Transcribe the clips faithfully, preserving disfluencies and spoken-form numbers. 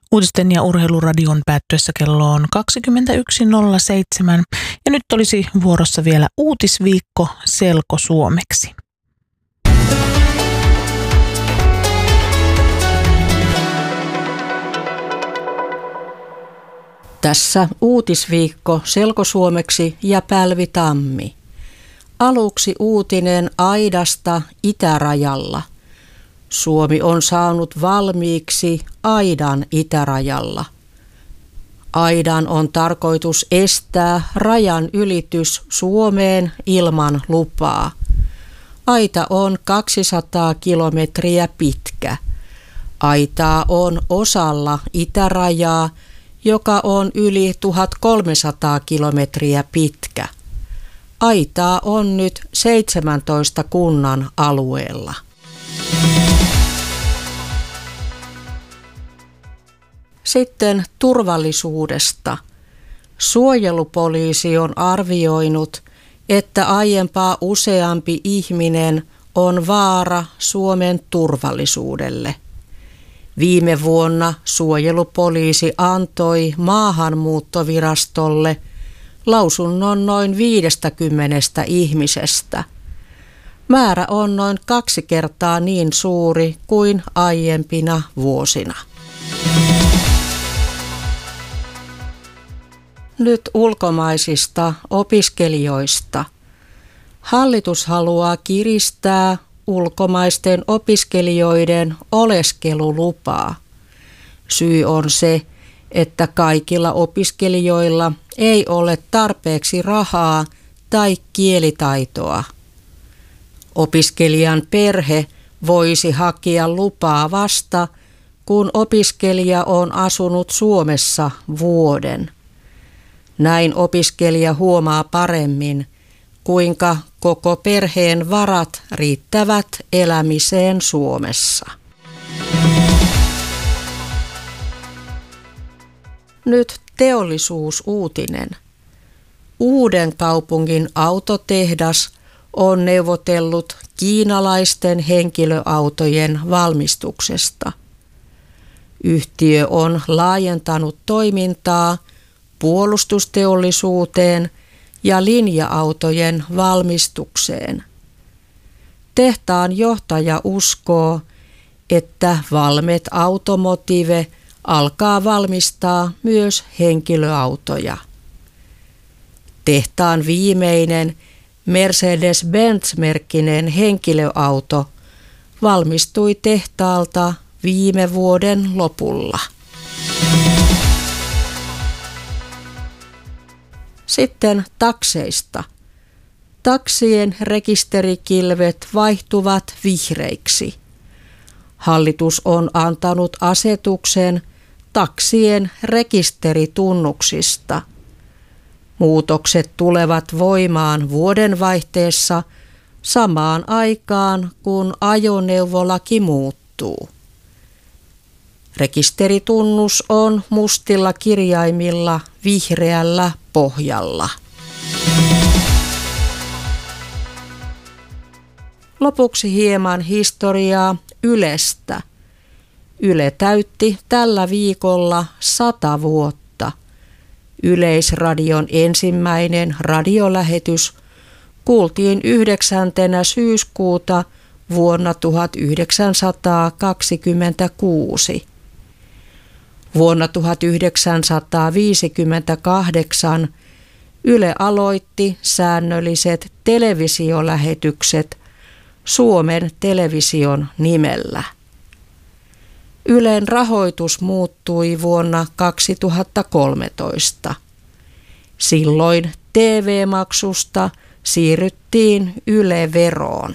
Uutisten ja urheiluradion päättyessä kello on kaksikymmentäyksi nolla seitsemän ja nyt olisi vuorossa vielä uutisviikko selkosuomeksi. Tässä uutisviikko selkosuomeksi ja Pälvi Tammi. Aluksi uutinen aidasta itärajalla. Suomi on saanut valmiiksi aidan itärajalla. Aidan on tarkoitus estää rajan ylitys Suomeen ilman lupaa. Aita on kaksisataa kilometriä pitkä. Aitaa on osalla itärajaa, joka on yli tuhatkolmesataa kilometriä pitkä. Aitaa on nyt seitsemäntoista kunnan alueella. Sitten turvallisuudesta. Suojelupoliisi on arvioinut, että aiempaa useampi ihminen on vaara Suomen turvallisuudelle. Viime vuonna suojelupoliisi antoi Maahanmuuttovirastolle lausunnon noin viidestäkymmenestä ihmisestä. Määrä on noin kaksi kertaa niin suuri kuin aiempina vuosina. Nyt ulkomaisista opiskelijoista. Hallitus haluaa kiristää ulkomaisten opiskelijoiden oleskelulupaa. Syy on se, että kaikilla opiskelijoilla ei ole tarpeeksi rahaa tai kielitaitoa. Opiskelijan perhe voisi hakea lupaa vasta, kun opiskelija on asunut Suomessa vuoden. Näin opiskelija huomaa paremmin, kuinka koko perheen varat riittävät elämiseen Suomessa. Nyt teollisuusuutinen. Uudenkaupungin autotehdas on neuvotellut kiinalaisten henkilöautojen valmistuksesta. Yhtiö on laajentanut toimintaa puolustusteollisuuteen ja linja-autojen valmistukseen. Tehtaan johtaja uskoo, että Valmet Automotive alkaa valmistaa myös henkilöautoja. Tehtaan viimeinen Mercedes-Benz-merkkinen henkilöauto valmistui tehtaalta viime vuoden lopulla. Sitten takseista. Taksien rekisterikilvet vaihtuvat vihreiksi. Hallitus on antanut asetuksen taksien rekisteritunnuksista. Muutokset tulevat voimaan vuodenvaihteessa samaan aikaan, kun ajoneuvolaki muuttuu. Rekisteritunnus on mustilla kirjaimilla vihreällä pohjalla. Lopuksi hieman historiaa Ylestä. Yle täytti tällä viikolla sata vuotta. Yleisradion ensimmäinen radiolähetys kuultiin yhdeksäntenä syyskuuta vuonna tuhatyhdeksänsataakaksikymmentäkuusi. Vuonna tuhatyhdeksänsataaviisikymmentäkahdeksan Yle aloitti säännölliset televisiolähetykset Suomen Television nimellä. Ylen rahoitus muuttui vuonna kaksituhattakolmetoista. Silloin T V-maksusta siirryttiin Yle-veroon.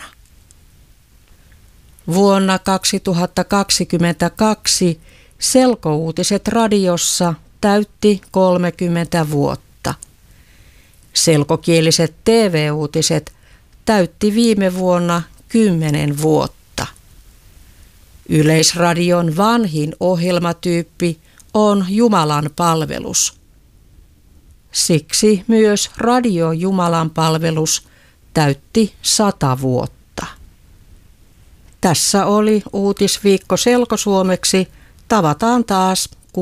Vuonna kaksituhattakaksikymmentäkaksi Selkouutiset radiossa täytti kolmekymmentä vuotta. Selkokieliset T V-uutiset täytti viime vuonna kymmenen vuotta. Yleisradion vanhin ohjelmatyyppi on Jumalan palvelus. Siksi myös Radio Jumalan palvelus täytti sata vuotta. Tässä oli uutisviikko selkosuomeksi. Tavataan taas.